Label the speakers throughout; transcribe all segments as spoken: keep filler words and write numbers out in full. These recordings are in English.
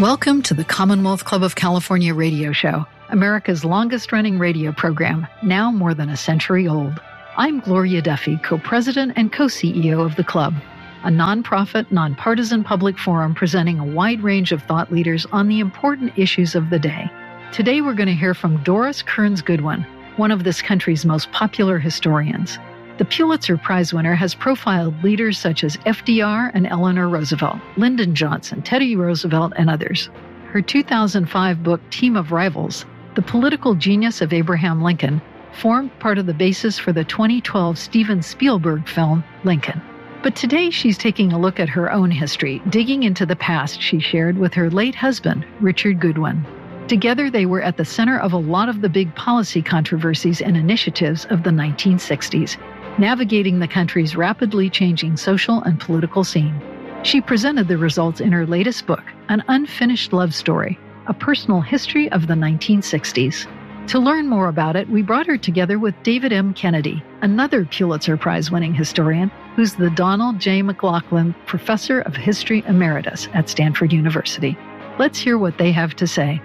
Speaker 1: Welcome to the Commonwealth Club of California radio show, America's longest-running radio program, now more than a century old. I'm Gloria Duffy, co-president and co-C E O of the club, a nonprofit, nonpartisan public forum presenting a wide range of thought leaders on the important issues of the day. Today we're going to hear from Doris Kearns Goodwin, one of this country's most popular historians. The Pulitzer Prize winner has profiled leaders such as F D R and Eleanor Roosevelt, Lyndon Johnson, Teddy Roosevelt, and others. Her two thousand five book, Team of Rivals, The Political Genius of Abraham Lincoln, formed part of the basis for the twenty twelve Steven Spielberg film, Lincoln. But today she's taking a look at her own history, digging into the past she shared with her late husband, Richard Goodwin. Together, they were at the center of a lot of the big policy controversies and initiatives of the nineteen sixties, navigating the country's rapidly changing social and political scene. She presented the results in her latest book, An Unfinished Love Story, a personal history of the nineteen sixties. To learn more about it, we brought her together with David M. Kennedy, another Pulitzer Prize-winning historian, who's the Donald J. McLaughlin Professor of History Emeritus at Stanford University. Let's hear what they have to say.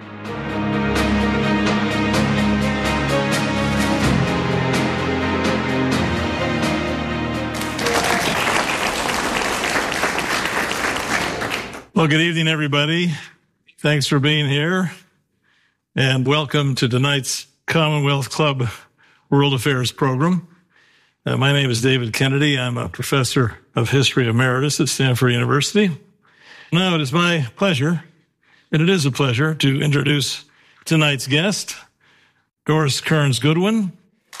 Speaker 2: Well, good evening, everybody. Thanks for being here, and welcome to tonight's Commonwealth Club World Affairs program. Uh, my name is David Kennedy. I'm a professor of history emeritus at Stanford University. Now, it is my pleasure, and it is a pleasure, to introduce tonight's guest, Doris Kearns Goodwin.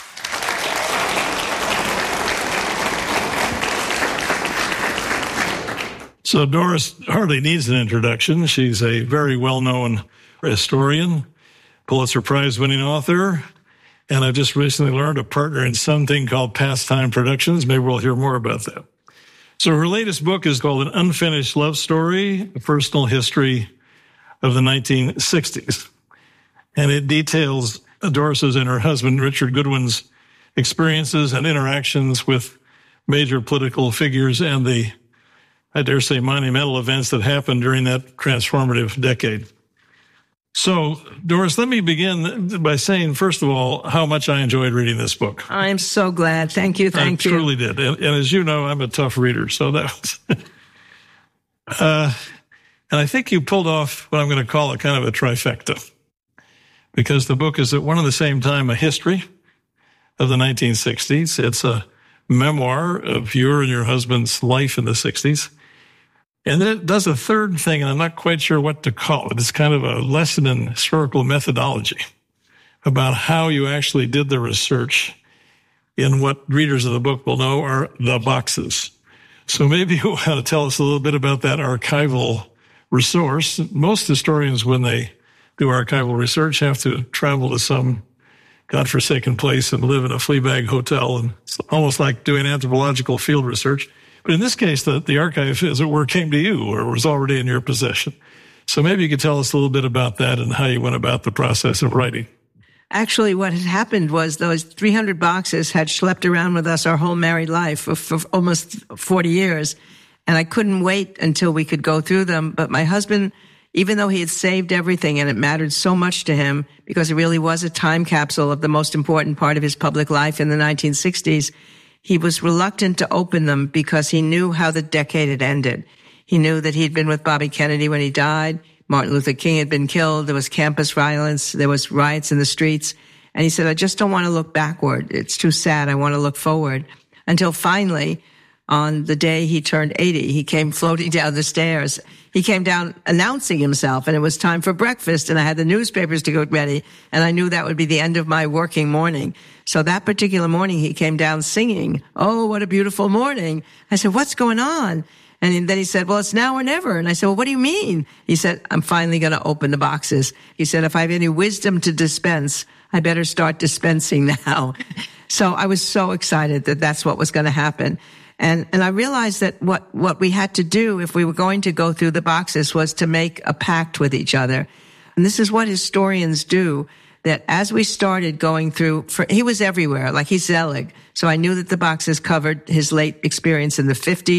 Speaker 2: So Doris hardly needs an introduction. She's a very well-known historian, Pulitzer Prize-winning author, and I've just recently learned a partner in something called Pastime Productions. Maybe we'll hear more about that. So her latest book is called An Unfinished Love Story, A Personal History of the nineteen sixties. And it details Doris's and her husband, Richard Goodwin's, experiences and interactions with major political figures and the, I dare say, monumental events that happened during that transformative decade. So, Doris, let me begin by saying, first of all, how much I enjoyed reading this book.
Speaker 3: I'm so glad. Thank you. Thank
Speaker 2: I
Speaker 3: you.
Speaker 2: I truly did. And, and as you know, I'm a tough reader. So that was, uh, and I think you pulled off what I'm going to call a kind of a trifecta, because the book is at one and the same time a history of the nineteen sixties. It's a memoir of your and your husband's life in the sixties. And then it does a third thing, and I'm not quite sure what to call it. It's kind of a lesson in historical methodology about how you actually did the research in what readers of the book will know are the boxes. So maybe you want to tell us a little bit about that archival resource. Most historians, when they do archival research, have to travel to some godforsaken place and live in a flea bag hotel, and it's almost like doing anthropological field research. But in this case, the, the archive, as it were, came to you or was already in your possession. So maybe you could tell us a little bit about that and how you went about the process of writing.
Speaker 3: Actually, what had happened was those three hundred boxes had schlepped around with us our whole married life for, for almost forty years. And I couldn't wait until we could go through them. But my husband, even though he had saved everything and it mattered so much to him because it really was a time capsule of the most important part of his public life in the nineteen sixties, he was reluctant to open them because he knew how the decade had ended. He knew that he'd been with Bobby Kennedy when he died. Martin Luther King had been killed. There was campus violence. There was riots in the streets. And he said, I just don't want to look backward. It's too sad. I want to look forward. Until finally, on the day he turned eighty, he came floating down the stairs. He came down announcing himself, and it was time for breakfast, and I had the newspapers to get ready, and I knew that would be the end of my working morning. So that particular morning, he came down singing, "Oh, what a beautiful morning." I said, "What's going on?" And then he said, "Well, it's now or never." And I said, "Well, what do you mean?" He said, "I'm finally going to open the boxes." He said, "If I have any wisdom to dispense, I better start dispensing now." So I was so excited that that's what was going to happen. And, and I realized that what, what we had to do if we were going to go through the boxes was to make a pact with each other. And this is what historians do, that as we started going through, for, he was everywhere, like he's Zelig. So I knew that the boxes covered his late experience in the fifties,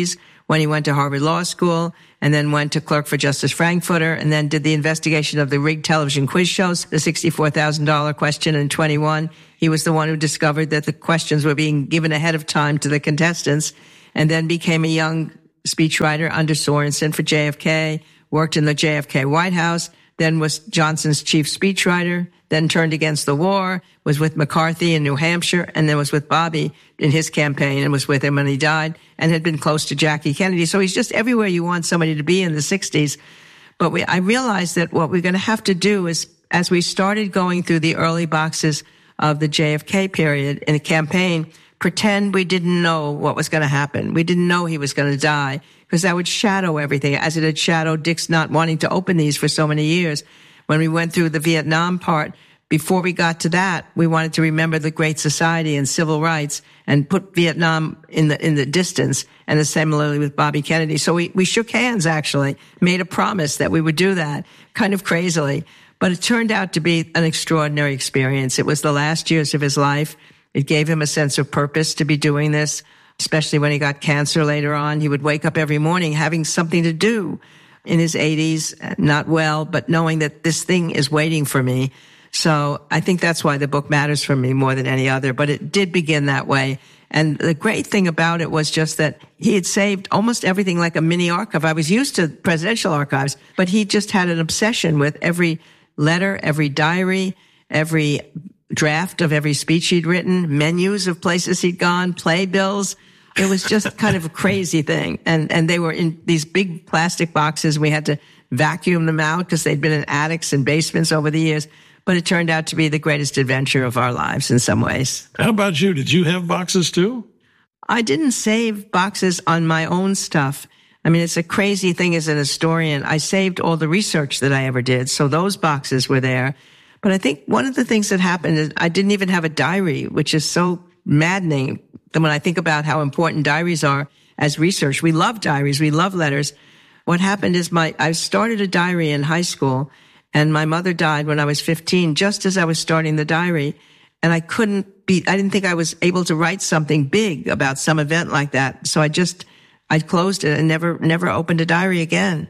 Speaker 3: when he went to Harvard Law School and then went to clerk for Justice Frankfurter and then did the investigation of the rigged television quiz shows, the sixty-four thousand dollars question in twenty-one. He was the one who discovered that the questions were being given ahead of time to the contestants, and then became a young speechwriter under Sorensen for J F K, worked in the J F K White House, then was Johnson's chief speechwriter, then turned against the war, was with McCarthy in New Hampshire, and then was with Bobby in his campaign and was with him when he died, and had been close to Jackie Kennedy. So he's just everywhere you want somebody to be in the sixties. But we, I realized that what we're going to have to do is, as we started going through the early boxes of the J F K period in a campaign, pretend we didn't know what was going to happen. We didn't know he was going to die, because that would shadow everything, as it had shadowed Dick's not wanting to open these for so many years. When we went through the Vietnam part, before we got to that, we wanted to remember the Great Society and civil rights and put Vietnam in the in the distance, and similarly with Bobby Kennedy. So we, we shook hands, actually, made a promise that we would do that, kind of crazily. But it turned out to be an extraordinary experience. It was the last years of his life. It gave him a sense of purpose to be doing this, especially when he got cancer later on. He would wake up every morning having something to do in his eighties, not well, but knowing that this thing is waiting for me. So I think that's why the book matters for me more than any other. But it did begin that way. And the great thing about it was just that he had saved almost everything like a mini archive. I was used to presidential archives, but he just had an obsession with every letter, every diary, every draft of every speech he'd written, menus of places he'd gone, playbills. It was just kind of a crazy thing. And, and they were in these big plastic boxes. We had to vacuum them out because they'd been in attics and basements over the years. But it turned out to be the greatest adventure of our lives in some ways.
Speaker 2: How about you? Did you have boxes too?
Speaker 3: I didn't save boxes on my own stuff. I mean, it's a crazy thing as an historian. I saved all the research that I ever did. So those boxes were there. But I think one of the things that happened is I didn't even have a diary, which is so maddening. And when I think about how important diaries are as research, we love diaries, we love letters. What happened is my, I started a diary in high school, and my mother died when I was fifteen, just as I was starting the diary. And I couldn't be, I didn't think I was able to write something big about some event like that. So I just, I closed it and never, never opened a diary again.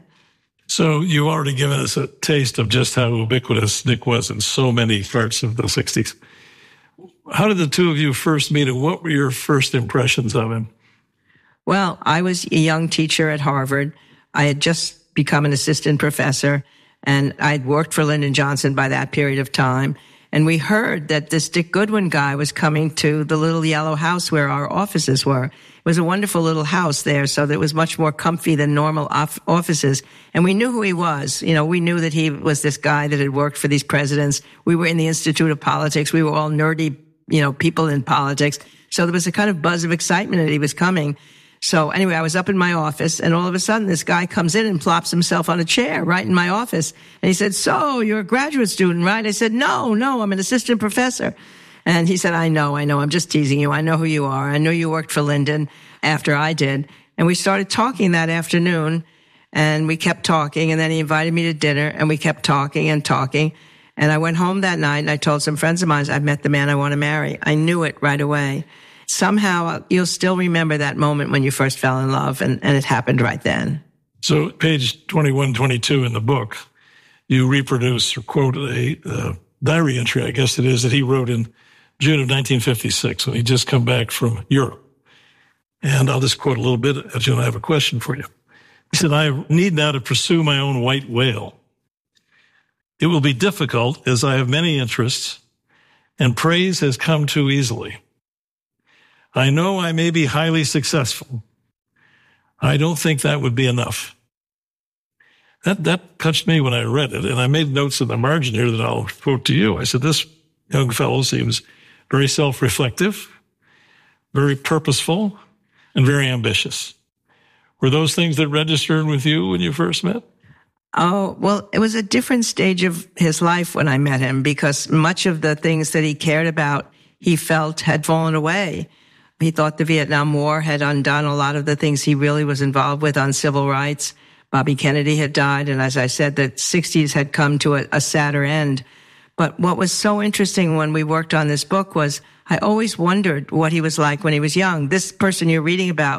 Speaker 2: So you already given us a taste of just how ubiquitous Dick was in so many parts of the sixties. How did the two of you first meet, and what were your first impressions of him?
Speaker 3: Well, I was a young teacher at Harvard. I had just become an assistant professor, and I'd worked for Lyndon Johnson by that period of time. And we heard that this Dick Goodwin guy was coming to the little yellow house where our offices were. It was a wonderful little house there, so that it was much more comfy than normal off- offices. And we knew who he was. You know, we knew that he was this guy that had worked for these presidents. We were in the Institute of Politics. We were all nerdy, you know, people in politics. So there was a kind of buzz of excitement that he was coming. So anyway, I was up in my office, and all of a sudden this guy comes in and plops himself on a chair right in my office. And he said, "So you're a graduate student, right?" I said, no, no, I'm an assistant professor. And he said, I know, I know, I'm just teasing you. I know who you are. I know you worked for Lyndon after I did. And we started talking that afternoon, and we kept talking. And then he invited me to dinner, and we kept talking and talking. And I went home that night, and I told some friends of mine, I've met the man I want to marry. I knew it right away. Somehow you'll still remember that moment when you first fell in love, and, and it happened right then.
Speaker 2: So page twenty-one, twenty-two in the book, you reproduce or quote a uh, diary entry, I guess it is, that he wrote in June of nineteen fifty-six when he'd just come back from Europe. And I'll just quote a little bit, as you know, I have a question for you. He said, "I need now to pursue my own white whale. It will be difficult as I have many interests, and praise has come too easily. I know I may be highly successful. I don't think that would be enough." That that touched me when I read it, and I made notes in the margin here that I'll quote to you. I said, this young fellow seems very self-reflective, very purposeful, and very ambitious. Were those things that registered with you when you first met?
Speaker 3: Oh, well, it was a different stage of his life when I met him, because much of the things that he cared about, he felt had fallen away. He thought the Vietnam War had undone a lot of the things he really was involved with on civil rights. Bobby Kennedy had died, and as I said, the sixties had come to a, a sadder end. But what was so interesting when we worked on this book was I always wondered what he was like when he was young. This person you're reading about,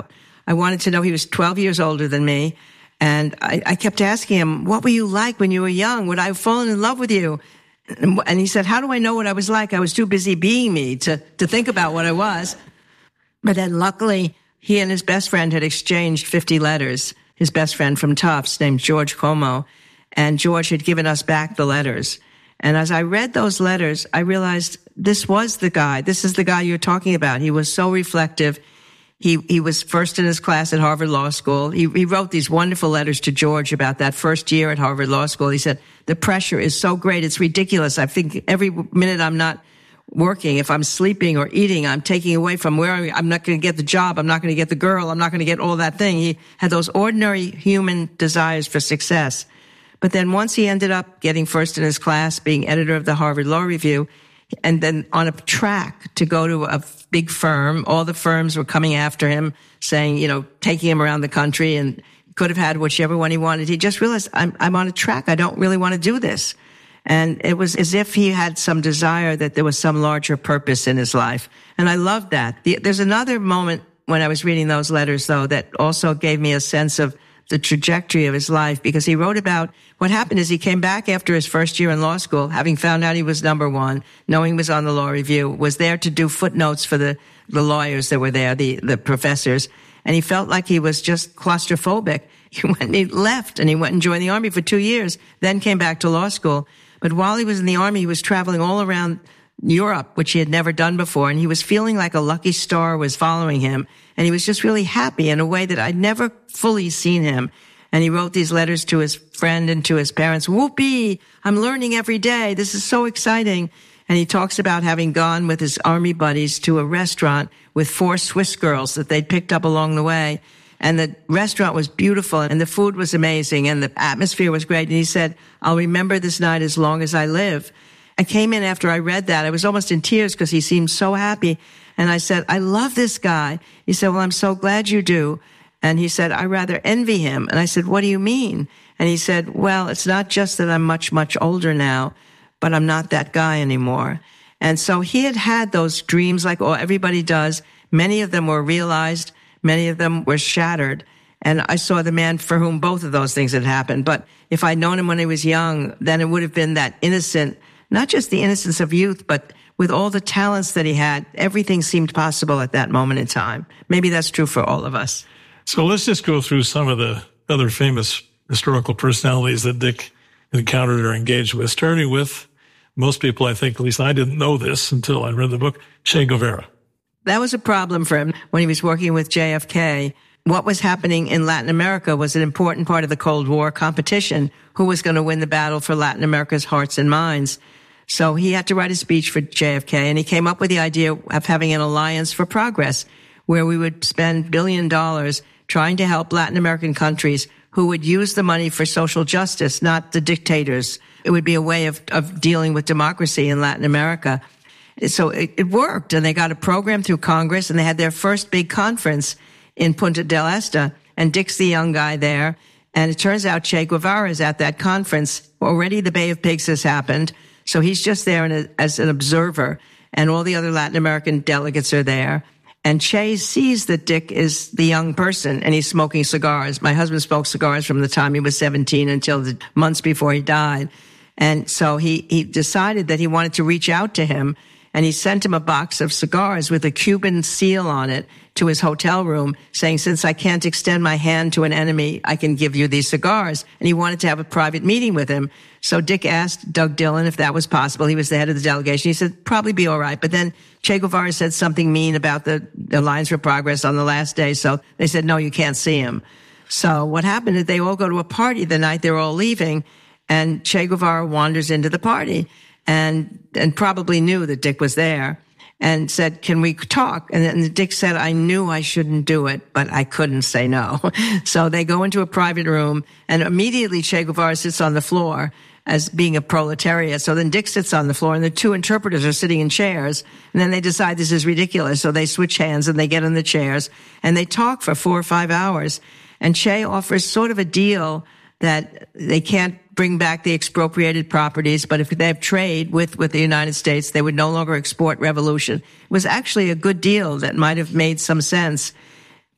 Speaker 3: I wanted to know. He was twelve years older than me. And I, I kept asking him, what were you like when you were young? Would I have fallen in love with you? And, and he said, how do I know what I was like? I was too busy being me to, to think about what I was. But then luckily, he and his best friend had exchanged fifty letters. His best friend from Tufts named George Como. And George had given us back the letters. And as I read those letters, I realized this was the guy. This is the guy you're talking about. He was so reflective. He he was first in his class at Harvard Law School. He, he wrote these wonderful letters to George about that first year at Harvard Law School. He said, the pressure is so great, it's ridiculous. I think every minute I'm not working, if I'm sleeping or eating, I'm taking away from where I, I'm not going to get the job, I'm not going to get the girl, I'm not going to get all that thing. He had those ordinary human desires for success. But then once he ended up getting first in his class, being editor of the Harvard Law Review, and then on a track to go to a big firm. All the firms were coming after him, saying, you know, taking him around the country, and could have had whichever one he wanted. He just realized, I'm, I'm on a track. I don't really want to do this. And it was as if he had some desire that there was some larger purpose in his life. And I loved that. The, there's another moment when I was reading those letters, though, that also gave me a sense of the trajectory of his life, because he wrote about what happened is he came back after his first year in law school, having found out he was number one, knowing he was on the law review, was there to do footnotes for the, the lawyers that were there, the, the professors. And he felt like he was just claustrophobic. He went and he left and he went and joined the army for two years, then came back to law school. But while he was in the army, he was traveling all around Europe, which he had never done before. And he was feeling like a lucky star was following him. And he was just really happy in a way that I'd never fully seen him. And he wrote these letters to his friend and to his parents. Whoopee! I'm learning every day. This is so exciting. And he talks about having gone with his army buddies to a restaurant with four Swiss girls that they'd picked up along the way. And the restaurant was beautiful and the food was amazing and the atmosphere was great. And he said, I'll remember this night as long as I live. I came in after I read that. I was almost in tears because he seemed so happy. And I said, I love this guy. He said, well, I'm so glad you do. And he said, I rather envy him. And I said, what do you mean? And he said, well, it's not just that I'm much, much older now, but I'm not that guy anymore. And so he had had those dreams like oh, everybody does. Many of them were realized. Many of them were shattered. And I saw the man for whom both of those things had happened. But if I'd known him when he was young, then it would have been that innocent, not just the innocence of youth, but with all the talents that he had, everything seemed possible at that moment in time. Maybe that's true for all of us.
Speaker 2: So let's just go through some of the other famous historical personalities that Dick encountered or engaged with, starting with most people, I think, at least I didn't know this until I read the book, Che Guevara.
Speaker 3: That was a problem for him when he was working with J F K. What was happening in Latin America was an important part of the Cold War competition. Who was going to win the battle for Latin America's hearts and minds? So he had to write a speech for J F K, and he came up with the idea of having an alliance for progress, where we would spend billion dollars trying to help Latin American countries who would use the money for social justice, not the dictators. It would be a way of, of dealing with democracy in Latin America. So it, it worked, and they got a program through Congress, and they had their first big conference in Punta del Este, and Dick's the young guy there. And it turns out Che Guevara is at that conference. Already the Bay of Pigs has happened, so he's just there in a, as an observer, and all the other Latin American delegates are there. And Che sees that Dick is the young person, and he's smoking cigars. My husband smoked cigars from the time he was seventeen until the months before he died. And so he, he decided that he wanted to reach out to him, and he sent him a box of cigars with a Cuban seal on it to his hotel room, saying, since I can't extend my hand to an enemy, I can give you these cigars. And he wanted to have a private meeting with him. So Dick asked Doug Dillon if that was possible. He was the head of the delegation. He said, probably be all right. But then Che Guevara said something mean about the Alliance for Progress on the last day. So they said, no, you can't see him. So what happened is they all go to a party the night they're all leaving, and Che Guevara wanders into the party and, and probably knew that Dick was there, and said, can we talk? And then Dick said, I knew I shouldn't do it, but I couldn't say no. So they go into a private room, and immediately Che Guevara sits on the floor as being a proletariat. So then Dick sits on the floor, and the two interpreters are sitting in chairs. And then they decide this is ridiculous. So they switch hands, and they get in the chairs, and they talk for four or five hours. And Che offers sort of a deal that they can't bring back the expropriated properties, but if they have trade with, with the United States, they would no longer export revolution. It was actually a good deal that might have made some sense.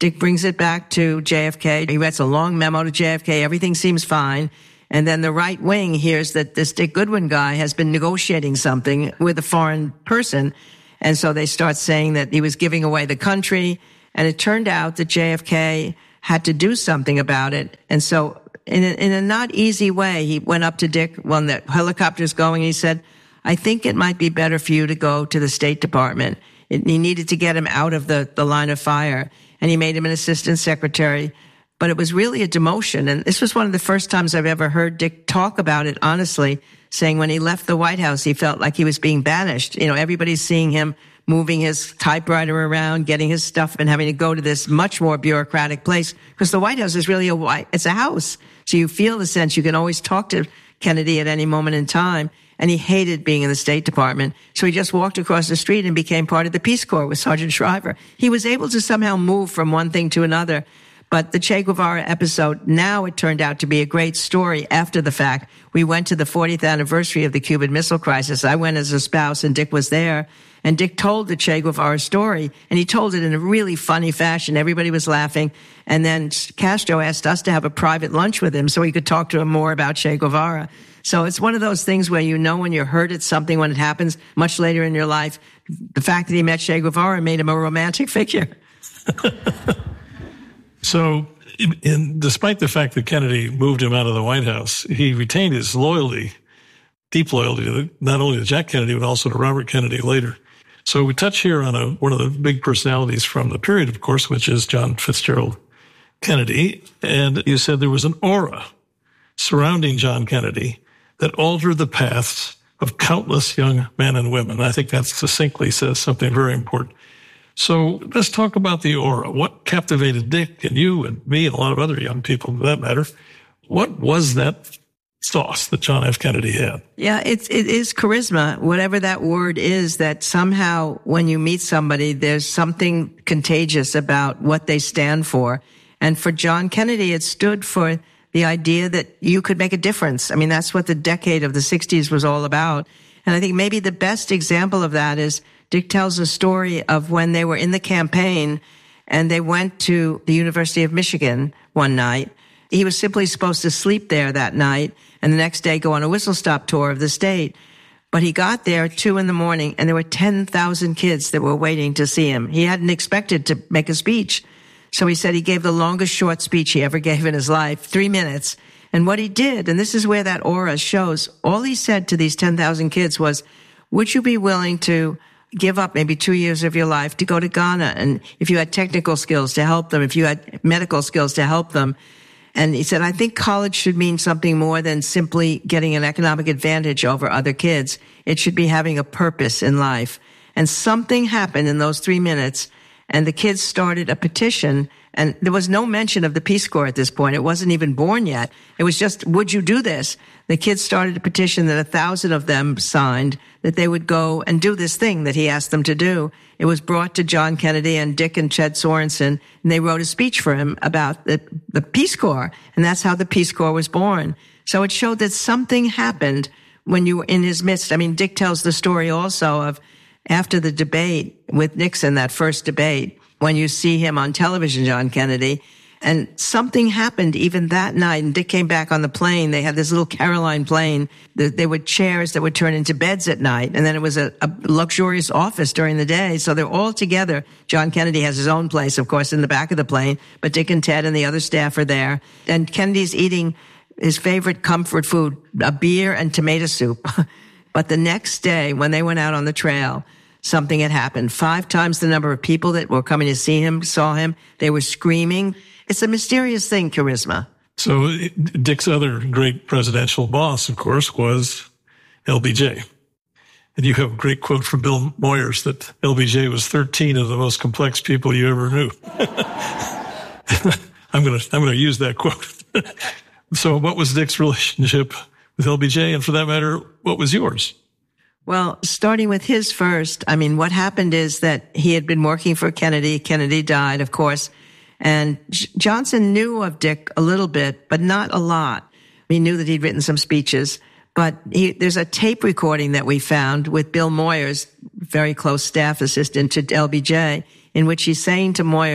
Speaker 3: Dick brings it back to J F K. He writes a long memo to J F K. Everything seems fine. And then the right wing hears that this Dick Goodwin guy has been negotiating something with a foreign person. And so they start saying that he was giving away the country. And it turned out that J F K had to do something about it. And so in a, in a not easy way, he went up to Dick when the helicopter's going. And he said, I think it might be better for you to go to the State Department. It, he needed to get him out of the, the line of fire. And he made him an assistant secretary. But it was really a demotion. And this was one of the first times I've ever heard Dick talk about it honestly, saying when he left the White House, he felt like he was being banished. You know, everybody's seeing him moving his typewriter around, getting his stuff, and having to go to this much more bureaucratic place. Because the White House is really a white, it's a house. So you feel the sense you can always talk to Kennedy at any moment in time. And he hated being in the State Department. So he just walked across the street and became part of the Peace Corps with Sergeant Shriver. He was able to somehow move from one thing to another. But the Che Guevara episode, now it turned out to be a great story after the fact. We went to the fortieth anniversary of the Cuban Missile Crisis. I went as a spouse and Dick was there. And Dick told the Che Guevara story, and he told it in a really funny fashion. Everybody was laughing. And then Castro asked us to have a private lunch with him so he could talk to him more about Che Guevara. So it's one of those things where you know when you're hurt at something when it happens much later in your life. The fact that he met Che Guevara made him a romantic figure.
Speaker 2: So, in, despite the fact that Kennedy moved him out of the White House, he retained his loyalty, deep loyalty, to the, not only to Jack Kennedy, but also to Robert Kennedy later. So we touch here on a, one of the big personalities from the period, of course, which is John Fitzgerald Kennedy. And you said there was an aura surrounding John Kennedy that altered the paths of countless young men and women. I think that succinctly says something very important. So let's talk about the aura. What captivated Dick and you and me and a lot of other young people, for that matter? What was that sauce that John F. Kennedy had?
Speaker 3: Yeah, it's, it is charisma, whatever that word is, that somehow when you meet somebody, there's something contagious about what they stand for. And for John Kennedy, it stood for the idea that you could make a difference. I mean, that's what the decade of the sixties was all about. And I think maybe the best example of that is Dick tells a story of when they were in the campaign and they went to the University of Michigan one night. He was simply supposed to sleep there that night and the next day go on a whistle-stop tour of the state. But he got there at two in the morning and there were ten thousand kids that were waiting to see him. He hadn't expected to make a speech. So he said he gave the longest short speech he ever gave in his life, three minutes. And what he did, and this is where that aura shows, all he said to these ten thousand kids was, would you be willing to give up maybe two years of your life to go to Ghana? And if you had technical skills to help them, if you had medical skills to help them. And he said, I think college should mean something more than simply getting an economic advantage over other kids. It should be having a purpose in life. And something happened in those three minutes. And the kids started a petition, and there was no mention of the Peace Corps at this point. It wasn't even born yet. It was just, would you do this? The kids started a petition that a thousand of them signed that they would go and do this thing that he asked them to do. It was brought to John Kennedy and Dick and Ched Sorensen, and they wrote a speech for him about the, the Peace Corps, and that's how the Peace Corps was born. So it showed that something happened when you were in his midst. I mean, Dick tells the story also of after the debate with Nixon, that first debate, when you see him on television, John Kennedy, and something happened even that night. And Dick came back on the plane. They had this little Caroline plane. There were chairs that would turn into beds at night. And then it was a, a luxurious office during the day. So they're all together. John Kennedy has his own place, of course, in the back of the plane. But Dick and Ted and the other staff are there. And Kennedy's eating his favorite comfort food, a beer and tomato soup. But the next day, when they went out on the trail, something had happened. Five times the number of people that were coming to see him saw him. They were screaming. It's a mysterious thing, charisma.
Speaker 2: So Dick's other great presidential boss, of course, was L B J. And you have a great quote from Bill Moyers that L B J was thirteen of the most complex people you ever knew. I'm going to I'm going to use that quote. So what was Dick's relationship with L B J? And for that matter, what was yours?
Speaker 3: Well, starting with his first, I mean, what happened is that he had been working for Kennedy. Kennedy died, of course. And J- Johnson knew of Dick a little bit, but not a lot. He knew that he'd written some speeches. But he, there's a tape recording that we found with Bill Moyers, very close staff assistant to L B J, in which he's saying to Moyers,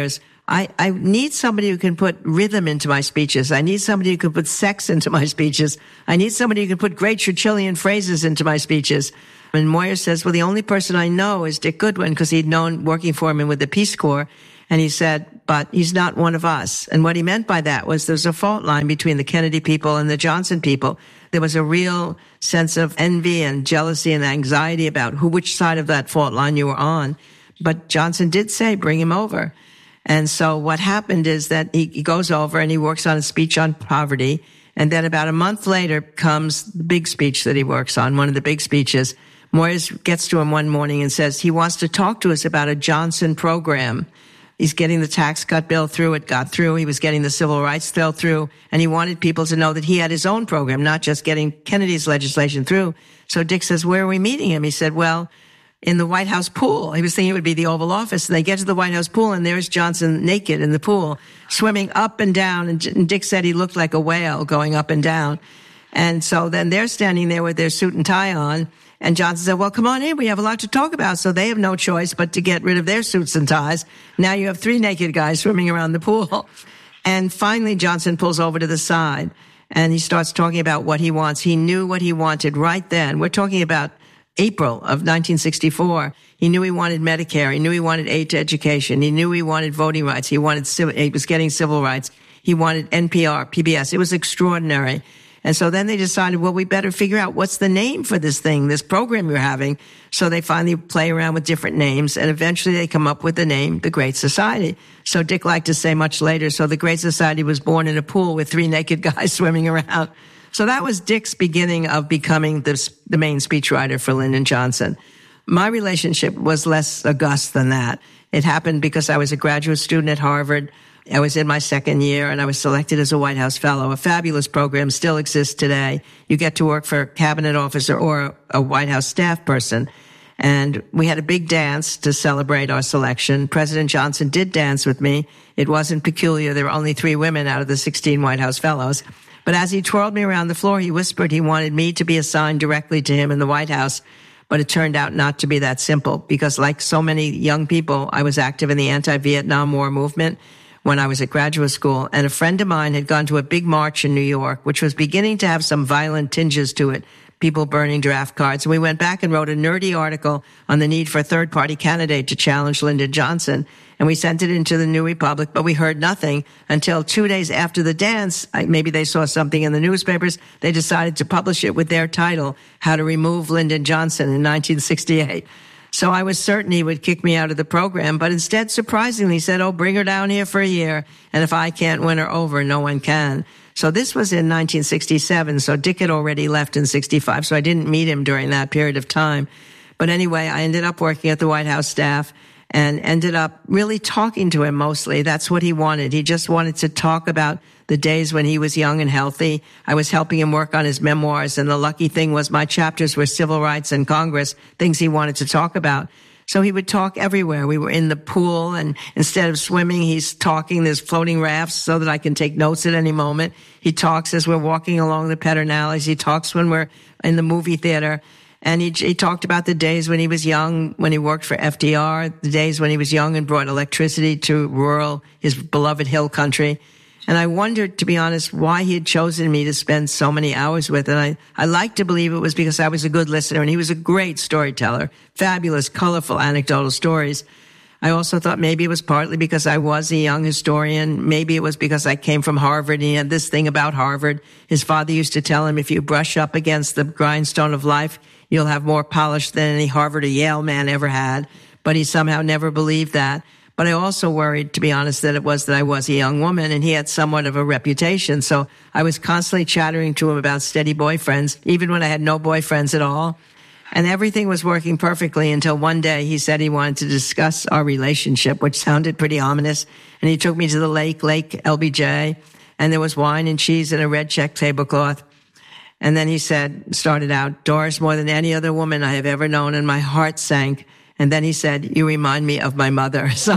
Speaker 3: I, I need somebody who can put rhythm into my speeches. I need somebody who can put sex into my speeches. I need somebody who can put great Churchillian phrases into my speeches. And Moyer says, well, the only person I know is Dick Goodwin, because he'd known working for him with the Peace Corps. And he said, but he's not one of us. And what he meant by that was there's a fault line between the Kennedy people and the Johnson people. There was a real sense of envy and jealousy and anxiety about who, which side of that fault line you were on. But Johnson did say, bring him over. And so what happened is that he, he goes over and he works on a speech on poverty. And then about a month later comes the big speech that he works on, one of the big speeches. Moyers gets to him one morning and says he wants to talk to us about a Johnson program. He's getting the tax cut bill through. It got through. He was getting the civil rights bill through. And he wanted people to know that he had his own program, not just getting Kennedy's legislation through. So Dick says, where are we meeting him? He said, well, in the White House pool. He was thinking it would be the Oval Office. And they get to the White House pool, and there's Johnson naked in the pool, swimming up and down. And Dick said he looked like a whale going up and down. And so then they're standing there with their suit and tie on. And Johnson said, well, come on in. We have a lot to talk about. So they have no choice but to get rid of their suits and ties. Now you have three naked guys swimming around the pool. And finally, Johnson pulls over to the side and he starts talking about what he wants. He knew what he wanted right then. We're talking about April of nineteen sixty-four. He knew he wanted Medicare. He knew he wanted aid to education. He knew he wanted voting rights. He wanted, he was getting civil rights. He wanted N P R, P B S. It was extraordinary. And so then they decided, well, we better figure out what's the name for this thing, this program you're having. So they finally play around with different names, and eventually they come up with the name, The Great Society. So Dick liked to say much later, so the Great Society was born in a pool with three naked guys swimming around. So that was Dick's beginning of becoming the, the main speechwriter for Lyndon Johnson. My relationship was less august than that. It happened because I was a graduate student at Harvard. I was in my second year and I was selected as a White House Fellow. A fabulous program still exists today. You get to work for a cabinet officer or a White House staff person. And we had a big dance to celebrate our selection. President Johnson did dance with me. It wasn't peculiar. There were only three women out of the sixteen White House Fellows. But as he twirled me around the floor, he whispered he wanted me to be assigned directly to him in the White House. But it turned out not to be that simple because like so many young people, I was active in the anti-Vietnam War movement when I was at graduate school, and a friend of mine had gone to a big march in New York, which was beginning to have some violent tinges to it, people burning draft cards. And we went back and wrote a nerdy article on the need for a third-party candidate to challenge Lyndon Johnson. And we sent it into the New Republic, but we heard nothing until two days after the dance. Maybe they saw something in the newspapers. They decided to publish it with their title, How to Remove Lyndon Johnson in nineteen sixty-eight. So I was certain he would kick me out of the program, but instead, surprisingly, said, oh, bring her down here for a year, and if I can't win her over, no one can. So this was in nineteen sixty-seven, so Dick had already left in sixty-five, so I didn't meet him during that period of time. But anyway, I ended up working at the White House staff and ended up really talking to him mostly. That's what he wanted. He just wanted to talk about the days when he was young and healthy. I was helping him work on his memoirs, and the lucky thing was my chapters were civil rights and Congress, things he wanted to talk about. So he would talk everywhere. We were in the pool, and instead of swimming, he's talking. There's floating rafts so that I can take notes at any moment. He talks as we're walking along the Pedernales. He talks when we're in the movie theater. And he, he talked about the days when he was young, when he worked for F D R, the days when he was young and brought electricity to rural, his beloved hill country. And I wondered, to be honest, why he had chosen me to spend so many hours with. And I, I like to believe it was because I was a good listener, and he was a great storyteller, fabulous, colorful, anecdotal stories. I also thought maybe it was partly because I was a young historian. Maybe it was because I came from Harvard, and he had this thing about Harvard. His father used to tell him, if you brush up against the grindstone of life, you'll have more polish than any Harvard or Yale man ever had. But he somehow never believed that. But I also worried, to be honest, that it was that I was a young woman, and he had somewhat of a reputation. So I was constantly chattering to him about steady boyfriends, even when I had no boyfriends at all. And everything was working perfectly until one day he said he wanted to discuss our relationship, which sounded pretty ominous. And he took me to the lake, Lake L B J, and there was wine and cheese and a red check tablecloth. And then he said, started out, Doris, more than any other woman I have ever known, and my heart sank. And then he said, you remind me of my mother. So,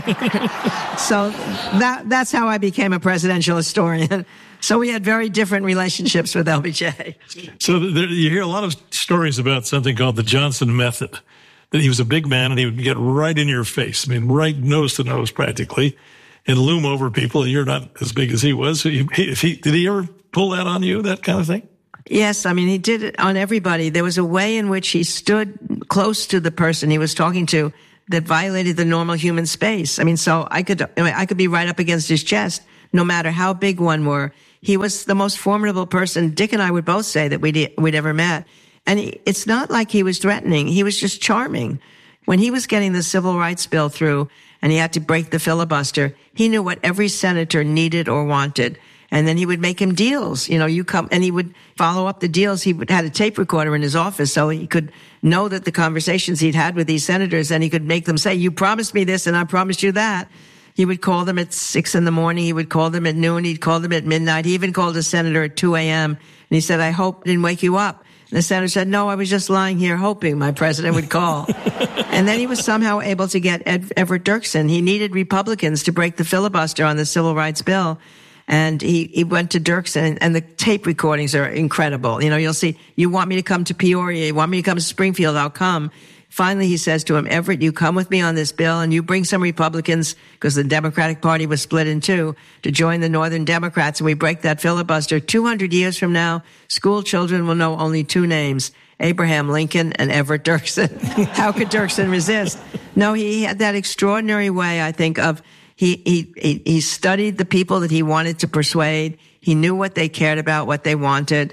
Speaker 3: so that, that's how I became a presidential historian. So we had very different relationships with L B J.
Speaker 2: So there, you hear a lot of stories about something called the Johnson method, that he was a big man and he would get right in your face. I mean, right nose to nose practically. and loom over people. You're not as big as he was. So he, if he, did he ever pull that on you, that kind of thing?
Speaker 3: Yes, I mean, he did it on everybody. There was a way in which he stood close to the person he was talking to that violated the normal human space. I mean, so I could, I mean, I could be right up against his chest, no matter how big one were. He was the most formidable person, Dick and I would both say, that we'd, we'd ever met. And he, it's not like he was threatening. He was just charming. When he was getting the civil rights bill through and he had to break the filibuster, he knew what every senator needed or wanted. And then he would make him deals. You know, you come, and he would follow up the deals. He would, had a tape recorder in his office so he could know that the conversations he'd had with these senators, and he could make them say, you promised me this and I promised you that. He would call them at six in the morning. He would call them at noon. He'd call them at midnight. He even called a senator at two a.m. And he said, I hope I didn't wake you up. And the senator said, no, I was just lying here hoping my president would call. And then he was somehow able to get Ed, Everett Dirksen. He needed Republicans to break the filibuster on the civil rights bill. And he, he went to Dirksen, and, and the tape recordings are incredible. You know, you'll see, you want me to come to Peoria, you want me to come to Springfield, I'll come. Finally, he says to him, Everett, you come with me on this bill and you bring some Republicans, because the Democratic Party was split in two, to join the Northern Democrats, and we break that filibuster. two hundred years from now, school children will know only two names, Abraham Lincoln and Everett Dirksen. How could Dirksen resist? No, he had that extraordinary way, I think, of He, he, he studied the people that he wanted to persuade. He knew what they cared about, what they wanted.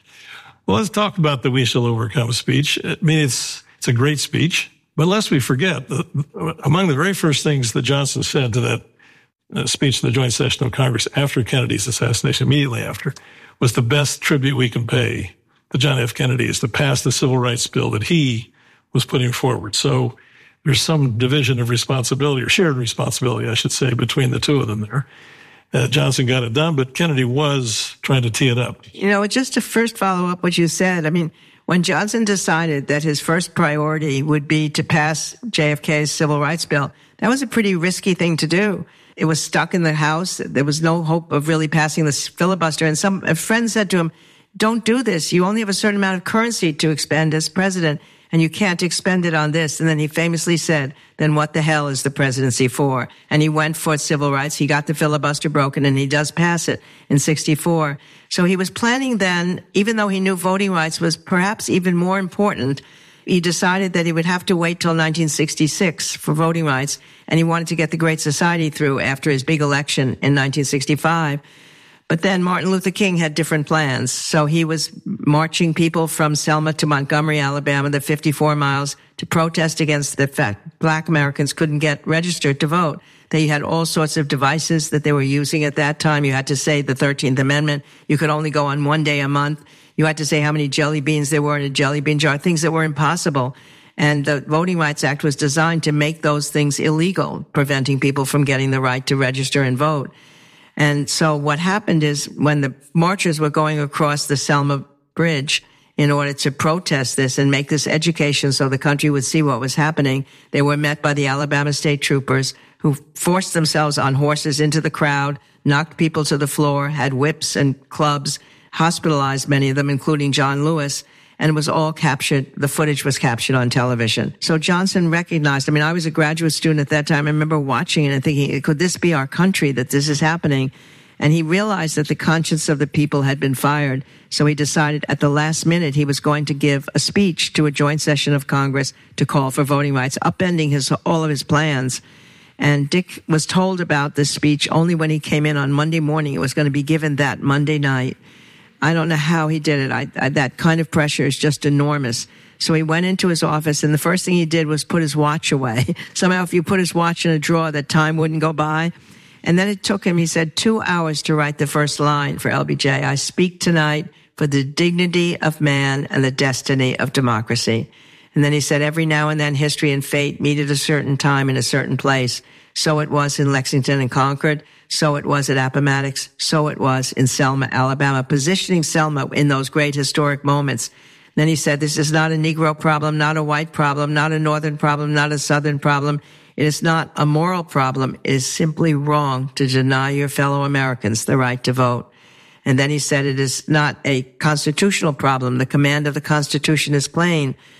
Speaker 2: Well, let's talk about the We Shall Overcome speech. I mean, it's, it's a great speech, but lest we forget, the, among the very first things that Johnson said to that uh, speech in the joint session of Congress after Kennedy's assassination, immediately after, was the best tribute we can pay to John F. Kennedy is to pass the civil rights bill that he was putting forward. So there's some division of responsibility, or shared responsibility, I should say, between the two of them there. Uh, Johnson got it done, but Kennedy was trying to tee it up.
Speaker 3: You know, just to first follow up what you said, I mean, when Johnson decided that his first priority would be to pass J F K's civil rights bill, that was a pretty risky thing to do. It was stuck in the House. There was no hope of really passing this filibuster. And some a friend said to him, don't do this. You only have a certain amount of currency to expend as president, and you can't expend it on this. And then he famously said, then what the hell is the presidency for? And he went for civil rights. He got the filibuster broken, and he does pass it in sixty-four. So he was planning then, even though he knew voting rights was perhaps even more important, he decided that he would have to wait till nineteen sixty-six for voting rights, and he wanted to get the Great Society through after his big election in nineteen sixty-five. But then Martin Luther King had different plans. So he was marching people from Selma to Montgomery, Alabama, the fifty-four miles, to protest against the fact black Americans couldn't get registered to vote. They had all sorts of devices that they were using at that time. You had to say the thirteenth Amendment. You could only go on one day a month. You had to say how many jelly beans there were in a jelly bean jar, things that were impossible. And the Voting Rights Act was designed to make those things illegal, preventing people from getting the right to register and vote. And so what happened is when the marchers were going across the Selma Bridge in order to protest this and make this education so the country would see what was happening, they were met by the Alabama State Troopers, who forced themselves on horses into the crowd, knocked people to the floor, had whips and clubs, hospitalized many of them, including John Lewis, and it was all captured. The footage was captured on television. So Johnson recognized, I mean, I was a graduate student at that time. I remember watching it and thinking, could this be our country, that this is happening? And he realized that the conscience of the people had been fired. So he decided at the last minute he was going to give a speech to a joint session of Congress to call for voting rights, upending his, all of his plans. And Dick was told about this speech only when he came in on Monday morning. It was going to be given that Monday night. I don't know how he did it. I, I, that kind of pressure is just enormous. So he went into his office, and the first thing he did was put his watch away. Somehow if you put his watch in a drawer, that time wouldn't go by. And then it took him, he said, two hours to write the first line for L B J. I speak tonight for the dignity of man and the destiny of democracy. And then he said, every now and then history and fate meet at a certain time in a certain place. So it was in Lexington and Concord. So it was at Appomattox. So it was in Selma, Alabama, positioning Selma in those great historic moments. Then he said, this is not a Negro problem, not a white problem, not a Northern problem, not a Southern problem. It is not a moral problem. It is simply wrong to deny your fellow Americans the right to vote. And then he said, it is not a constitutional problem. The command of the Constitution is plain.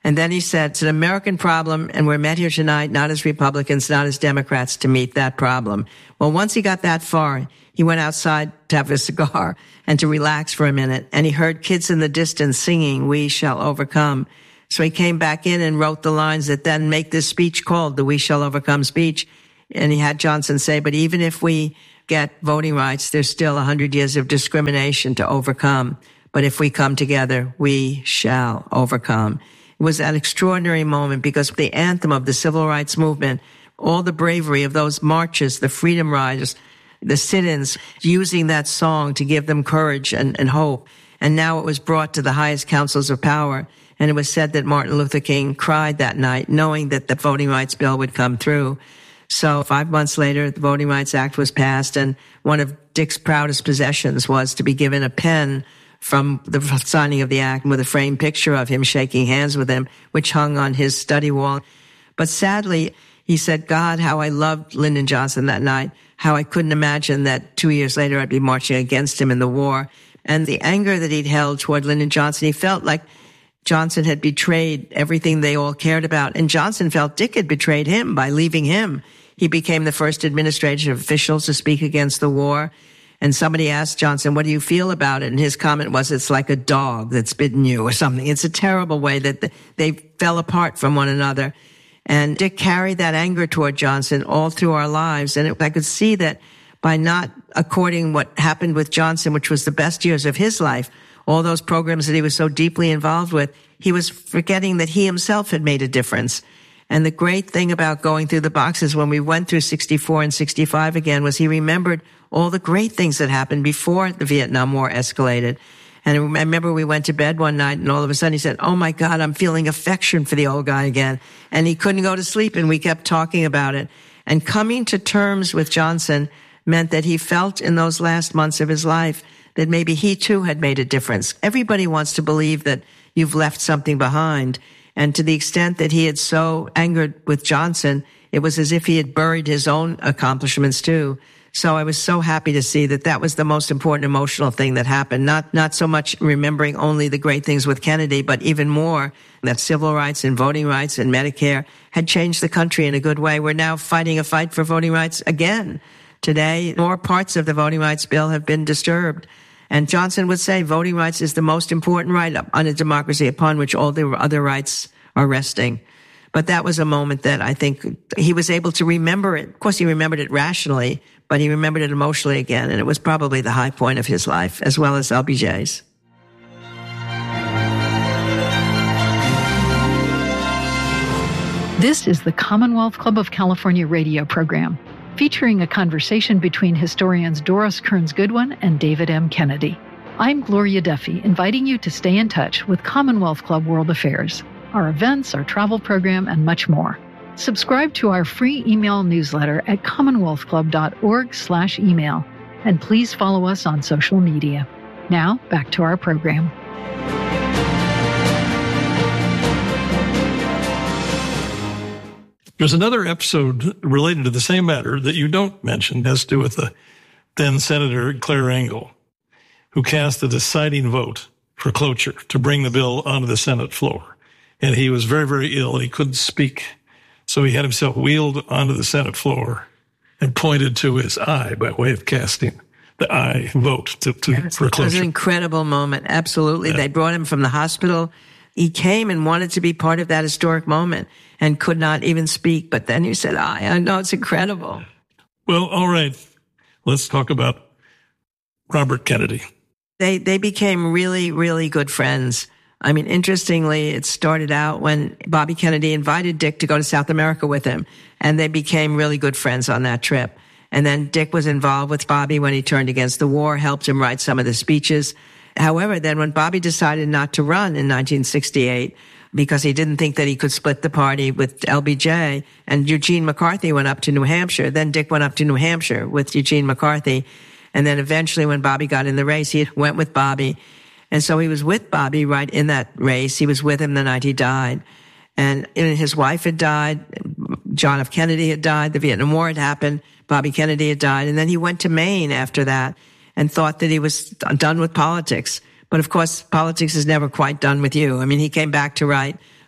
Speaker 3: And then he said, it's an American problem, and we're met here tonight, not as Republicans, not as Democrats, to meet that problem. Well, once he got that far, he went outside to have a cigar and to relax for a minute, and he heard kids in the distance singing, "We Shall Overcome." So he came back in and wrote the lines that then make this speech called the "We Shall Overcome" speech. And he had Johnson say, but even if we get voting rights, there's still a hundred years of discrimination to overcome. But if we come together, we shall overcome. It was an extraordinary moment because the anthem of the civil rights movement, all the bravery of those marches, the freedom riders, the sit-ins, using that song to give them courage and, and hope. And now it was brought to the highest councils of power. And it was said that Martin Luther King cried that night, knowing that the voting rights bill would come through. So five months later, the Voting Rights Act was passed, and one of Dick's proudest possessions was to be given a pen from the signing of the act with a framed picture of him shaking hands with him, which hung on his study wall. But sadly, he said, God, how I loved Lyndon Johnson that night, how I couldn't imagine that two years later I'd be marching against him in the war. And the anger that he'd held toward Lyndon Johnson, he felt like Johnson had betrayed everything they all cared about. And Johnson felt Dick had betrayed him by leaving him. He became the first administrative official to speak against the war. And somebody asked Johnson, what do you feel about it? And his comment was, it's like a dog that's bitten you or something. It's a terrible way that they fell apart from one another. And Dick carried that anger toward Johnson all through our lives. And it, I could see that by not according what happened with Johnson, which was the best years of his life, all those programs that he was so deeply involved with, he was forgetting that he himself had made a difference. And the great thing about going through the boxes when we went through sixty-four and sixty-five again was he remembered all the great things that happened before the Vietnam War escalated. And I remember we went to bed one night and all of a sudden he said, oh my God, I'm feeling affection for the old guy again. And he couldn't go to sleep and we kept talking about it. And coming to terms with Johnson meant that he felt in those last months of his life that maybe he too had made a difference. Everybody wants to believe that you've left something behind. And to the extent that he had so angered with Johnson, it was as if he had buried his own accomplishments too. So I was so happy to see that that was the most important emotional thing that happened. Not, not so much remembering only the great things with Kennedy, but even more that civil rights and voting rights and Medicare had changed the country in a good way. We're now fighting a fight for voting rights again. Today, more parts of the voting rights bill have been disturbed. And Johnson would say voting rights is the most important right on a democracy upon which all the other rights are resting. But that was a moment that I think he was able to remember it. Of course, he remembered it rationally, but he remembered it emotionally again. And it was probably the high point of his life, as well as L B J's.
Speaker 1: This is the Commonwealth Club of California radio program, featuring a conversation between historians Doris Kearns Goodwin and David M. Kennedy. I'm Gloria Duffy, inviting you to stay in touch with Commonwealth Club World Affairs, our events, our travel program, and much more. Subscribe to our free email newsletter at commonwealthclub.org slash email, and please follow us on social media. Now, back to our program.
Speaker 2: There's another episode related to the same matter that you don't mention. It has to do with the then Senator Claire Engle, who cast the deciding vote for cloture to bring the bill onto the Senate floor. And he was very, very ill and he couldn't speak. So he had himself wheeled onto the Senate floor and pointed to his eye by way of casting the aye vote to, to, yes, for cloture.
Speaker 3: It was an incredible moment. Absolutely. Yeah. They brought him from the hospital. He came and wanted to be part of that historic moment and could not even speak. But then he said, aye. I know, it's incredible.
Speaker 2: Well, all right. Let's talk about Robert Kennedy.
Speaker 3: They, they became really, really good friends. I mean, interestingly, it started out when Bobby Kennedy invited Dick to go to South America with him, and they became really good friends on that trip. And then Dick was involved with Bobby when he turned against the war, helped him write some of the speeches. However, then when Bobby decided not to run in nineteen sixty-eight, because he didn't think that he could split the party with L B J, and Eugene McCarthy went up to New Hampshire, then Dick went up to New Hampshire with Eugene McCarthy. And then eventually when Bobby got in the race, he went with Bobby. And so he was with Bobby right in that race. He was with him the night he died. And his wife had died. John F. Kennedy had died. The Vietnam War had happened. Bobby Kennedy had died. And then he went to Maine after that and thought that he was done with politics. But of course, politics is never quite done with you. I mean, he came back to write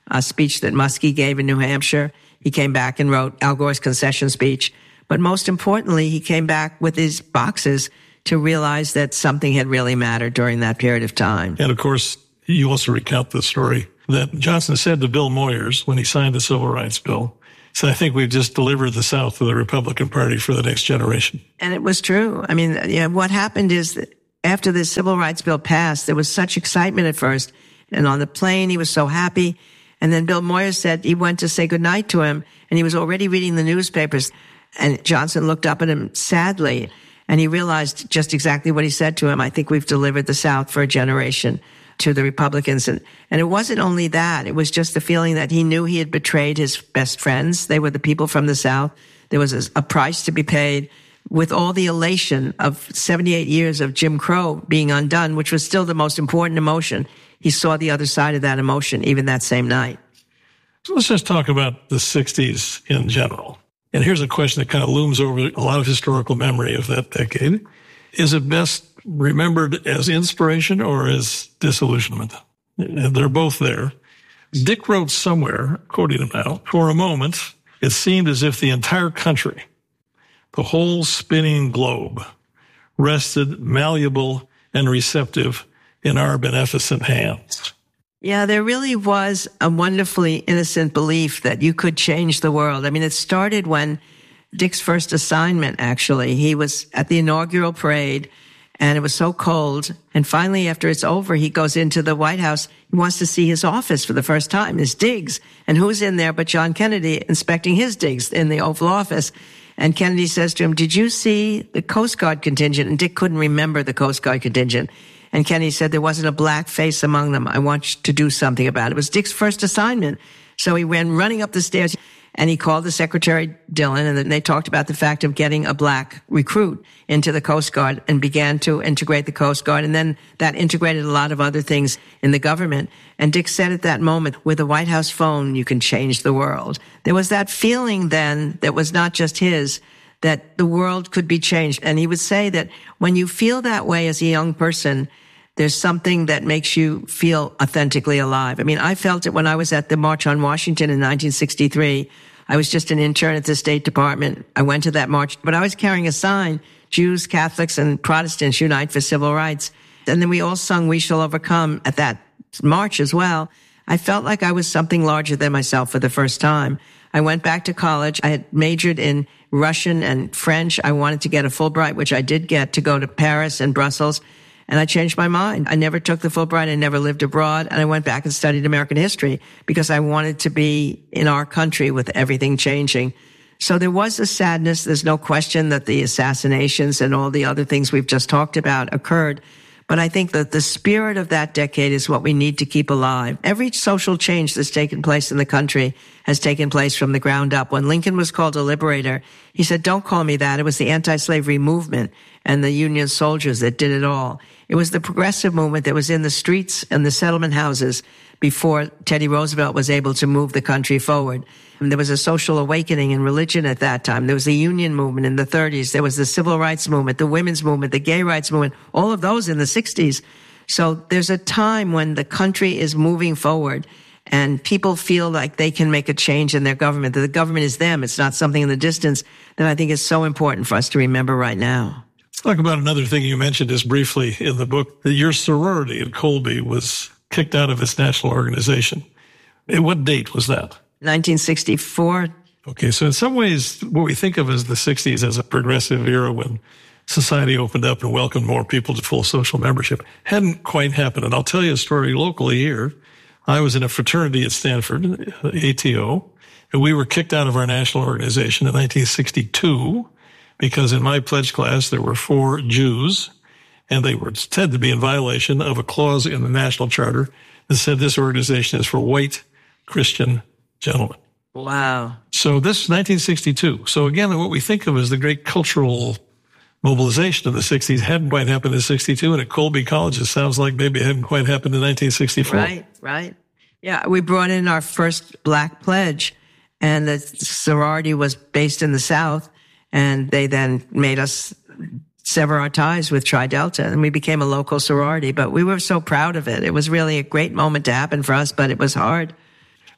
Speaker 3: a speech that Muskie gave in New Hampshire. He came back and wrote Al Gore's concession speech. But most importantly, he came back with his boxes to realize that something had really mattered during that period of time.
Speaker 2: And of course, you also recount the story that Johnson said to Bill Moyers when he signed the Civil Rights Bill. So I think we've just delivered the South to the Republican Party for the next generation.
Speaker 3: And it was true. I mean, yeah, what happened is that after the Civil Rights Bill passed, there was such excitement at first. And on the plane, he was so happy. And then Bill Moyers said he went to say goodnight to him, and he was already reading the newspapers. And Johnson looked up at him sadly, and he realized just exactly what he said to him. I think we've delivered the South for a generation to the Republicans. And, and it wasn't only that. It was just the feeling that he knew he had betrayed his best friends. They were the people from the South. There was a, a price to be paid. With all the elation of seventy-eight years of Jim Crow being undone, which was still the most important emotion, he saw the other side of that emotion even that same night.
Speaker 2: So let's just talk about the sixties in general. And here's a question that kind of looms over a lot of historical memory of that decade. Is it best remembered as inspiration or as disillusionment? They're both there. Dick wrote somewhere, quoting him now, for a moment, it seemed as if the entire country, the whole spinning globe, rested malleable and receptive in our beneficent hands.
Speaker 3: Yeah, there really was a wonderfully innocent belief that you could change the world. I mean, it started when Dick's first assignment, actually. He was at the inaugural parade, and it was so cold. And finally, after it's over, he goes into the White House. He wants to see his office for the first time, his digs. And who's in there but John Kennedy inspecting his digs in the Oval Office? And Kennedy says to him, did you see the Coast Guard contingent? And Dick couldn't remember the Coast Guard contingent. And Kennedy said, there wasn't a black face among them. I want you to do something about it. It was Dick's first assignment. So he ran running up the stairs, and he called the Secretary Dillon, and then they talked about the fact of getting a black recruit into the Coast Guard and began to integrate the Coast Guard. And then that integrated a lot of other things in the government. And Dick said at that moment, with the White House phone, you can change the world. There was that feeling then that was not just his, that the world could be changed. And he would say that when you feel that way as a young person, there's something that makes you feel authentically alive. I mean, I felt it when I was at the March on Washington in nineteen sixty-three. I was just an intern at the State Department. I went to that march, but I was carrying a sign, Jews, Catholics, and Protestants unite for civil rights. And then we all sung We Shall Overcome at that march as well. I felt like I was something larger than myself for the first time. I went back to college. I had majored in Russian and French. I wanted to get a Fulbright, which I did get, to go to Paris and Brussels. And I changed my mind. I never took the Fulbright. I never lived abroad. And I went back and studied American history because I wanted to be in our country with everything changing. So there was a sadness. There's no question that the assassinations and all the other things we've just talked about occurred. But I think that the spirit of that decade is what we need to keep alive. Every social change that's taken place in the country has taken place from the ground up. When Lincoln was called a liberator, he said, don't call me that. It was the anti-slavery movement and the Union soldiers that did it all. It was the progressive movement that was in the streets and the settlement houses before Teddy Roosevelt was able to move the country forward. And there was a social awakening in religion at that time. There was the union movement in the thirties. There was the civil rights movement, the women's movement, the gay rights movement, all of those in the sixties. So there's a time when the country is moving forward and people feel like they can make a change in their government, that the government is them. It's not something in the distance that I think is so important for us to remember right now.
Speaker 2: Let's talk about another thing you mentioned just briefly in the book, that your sorority at Colby was kicked out of its national organization. What date was that?
Speaker 3: nineteen sixty-four.
Speaker 2: Okay, so in some ways, what we think of as the sixties as a progressive era when society opened up and welcomed more people to full social membership hadn't quite happened. And I'll tell you a story locally here. I was in a fraternity at Stanford, A T O, and we were kicked out of our national organization in nineteen sixty-two because in my pledge class there were four Jews, and they were said to be in violation of a clause in the national charter that said this organization is for white Christian gentlemen.
Speaker 3: Wow.
Speaker 2: So this is nineteen sixty-two. So again, what we think of as the great cultural mobilization of the sixties hadn't quite happened in sixty-two, and at Colby College it sounds like maybe it hadn't quite happened in nineteen sixty-four.
Speaker 3: Right, right. Yeah, we brought in our first black pledge, and the sorority was based in the South, and they then made us sever our ties with Tri Delta, and we became a local sorority, but we were so proud of it. It was really a great moment to happen for us, but it was hard.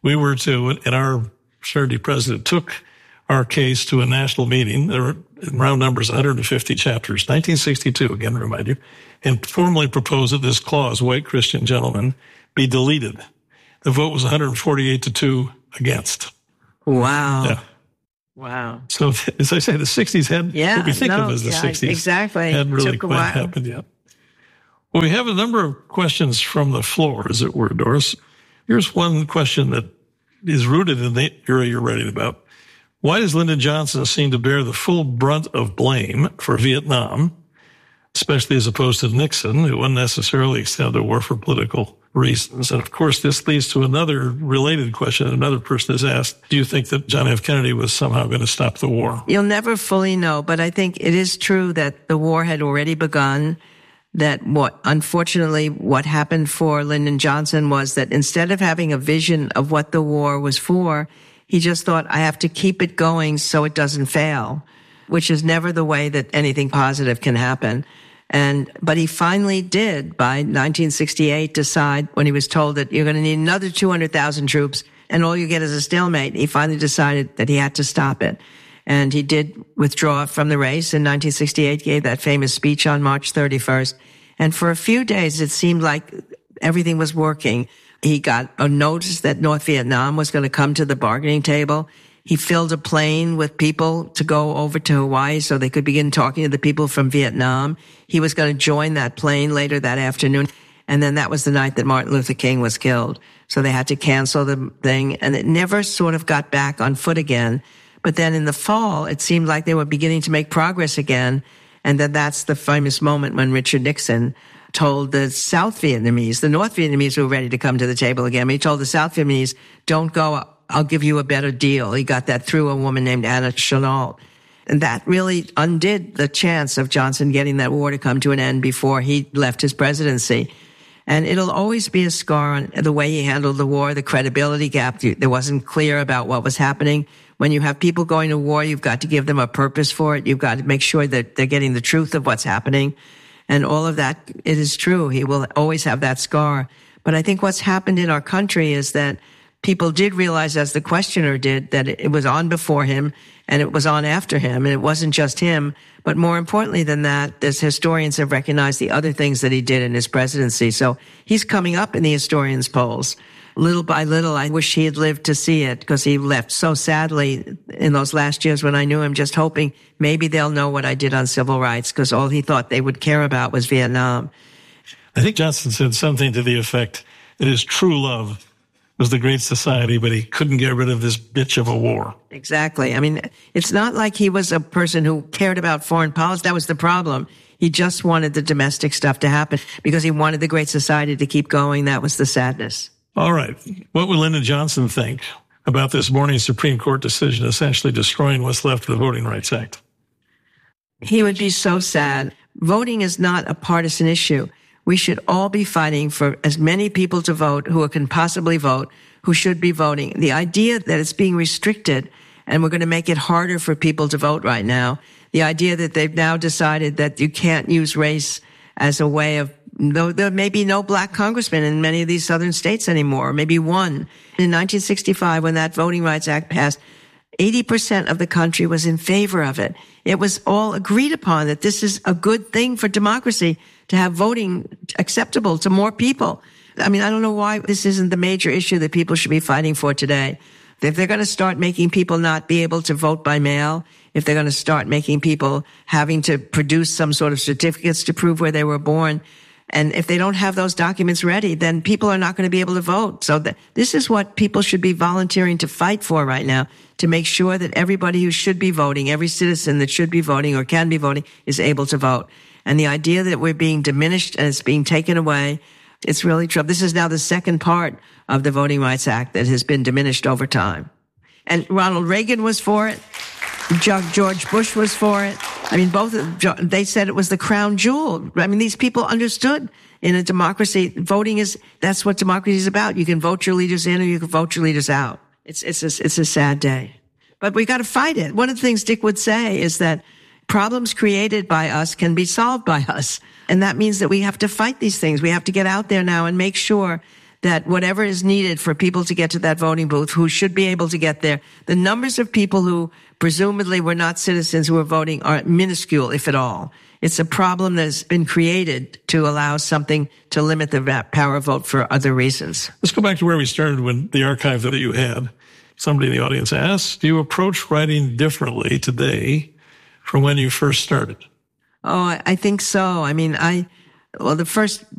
Speaker 2: we were to, and our fraternity president took our case to a national meeting. There were, in round numbers, one hundred fifty chapters, nineteen sixty-two, again, to remind you, and formally proposed that this clause, white Christian gentlemen, be deleted. The vote was one hundred forty-eight to two against.
Speaker 3: Wow.
Speaker 2: Yeah.
Speaker 3: Wow.
Speaker 2: So, as I say, the sixties had,
Speaker 3: yeah,
Speaker 2: what we think
Speaker 3: no,
Speaker 2: of as the
Speaker 3: yeah,
Speaker 2: sixties,
Speaker 3: exactly.
Speaker 2: hadn't really
Speaker 3: Took a
Speaker 2: quite
Speaker 3: while.
Speaker 2: happened yet. Well, we have a number of questions from the floor, as it were, Doris. Here's one question that is rooted in the era you're writing about. Why does Lyndon Johnson seem to bear the full brunt of blame for Vietnam, especially as opposed to Nixon, who unnecessarily extended the war for political reasons? And of course, this leads to another related question. Another person has asked, do you think that John F. Kennedy was somehow going to stop the war?
Speaker 3: You'll never fully know, but I think it is true that the war had already begun. That what, unfortunately, what happened for Lyndon Johnson was that instead of having a vision of what the war was for, he just thought, I have to keep it going so it doesn't fail, which is never the way that anything positive can happen. And, but he finally did, by nineteen sixty-eight, decide, when he was told that you're going to need another two hundred thousand troops and all you get is a stalemate, he finally decided that he had to stop it. And he did withdraw from the race in nineteen sixty-eight, gave that famous speech on March thirty-first. And for a few days, it seemed like everything was working. He got a notice that North Vietnam was going to come to the bargaining table. He filled a plane with people to go over to Hawaii so they could begin talking to the people from Vietnam. He was going to join that plane later that afternoon. And then that was the night that Martin Luther King was killed. So they had to cancel the thing, and it never sort of got back on foot again. But then in the fall, it seemed like they were beginning to make progress again. And then that's the famous moment when Richard Nixon told the South Vietnamese, the North Vietnamese were ready to come to the table again. He told the South Vietnamese, don't go, I'll give you a better deal. He got that through a woman named Anna Chennault. And that really undid the chance of Johnson getting that war to come to an end before he left his presidency. And it'll always be a scar on the way he handled the war, the credibility gap. There wasn't clear about what was happening. When you have people going to war, you've got to give them a purpose for it. You've got to make sure that they're getting the truth of what's happening. And all of that, it is true. He will always have that scar. But I think what's happened in our country is that people did realize, as the questioner did, that it was on before him and it was on after him. And it wasn't just him. But more importantly than that, as historians have recognized the other things that he did in his presidency. So he's coming up in the historians' polls. Little by little, I wish he had lived to see it, because he left so sadly in those last years when I knew him, just hoping maybe they'll know what I did on civil rights, because all he thought they would care about was Vietnam.
Speaker 2: I think Johnson said something to the effect that his true love was the Great Society, but he couldn't get rid of this bitch of a war.
Speaker 3: Exactly. I mean, it's not like he was a person who cared about foreign policy. That was the problem. He just wanted the domestic stuff to happen because he wanted the Great Society to keep going. That was the sadness.
Speaker 2: All right. What would Lyndon Johnson think about this morning's Supreme Court decision essentially destroying what's left of the Voting Rights Act?
Speaker 3: He would be so sad. Voting is not a partisan issue. We should all be fighting for as many people to vote who can possibly vote, who should be voting. The idea that it's being restricted and we're going to make it harder for people to vote right now, the idea that they've now decided that you can't use race as a way of, though there may be no black congressman in many of these southern states anymore, maybe one. In nineteen sixty-five, when that Voting Rights Act passed, eighty percent of the country was in favor of it. It was all agreed upon that this is a good thing for democracy to have voting acceptable to more people. I mean, I don't know why this isn't the major issue that people should be fighting for today. If they're going to start making people not be able to vote by mail, if they're going to start making people having to produce some sort of certificates to prove where they were born, and if they don't have those documents ready, then people are not going to be able to vote. So th- this is what people should be volunteering to fight for right now, to make sure that everybody who should be voting, every citizen that should be voting or can be voting, is able to vote. And the idea that we're being diminished and it's being taken away, it's really trouble. This is now the second part of the Voting Rights Act that has been diminished over time. And Ronald Reagan was for it. George Bush was for it. I mean, both, they said it was the crown jewel. I mean, these people understood in a democracy, voting is, that's what democracy is about. You can vote your leaders in or you can vote your leaders out. It's, it's a, it's a sad day. But we got to fight it. One of the things Dick would say is that problems created by us can be solved by us. And that means that we have to fight these things. We have to get out there now and make sure that whatever is needed for people to get to that voting booth, who should be able to get there, the numbers of people who presumably were not citizens who are voting are minuscule, if at all. It's a problem that has been created to allow something to limit the power of vote for other reasons.
Speaker 2: Let's go back to where we started when the archive that you had. Somebody in the audience asked, do you approach writing differently today from when you first started?
Speaker 3: Oh, I think so. I mean, I, well, the first